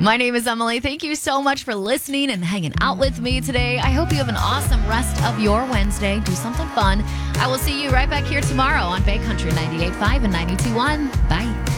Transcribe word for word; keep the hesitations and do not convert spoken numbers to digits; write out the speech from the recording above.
My name is Emily. Thank you so much for listening and hanging out with me today. I hope you have an awesome rest of your Wednesday. Do something fun. I will see you right back here tomorrow on Bay Country ninety-eight point five and ninety-two point one. Bye.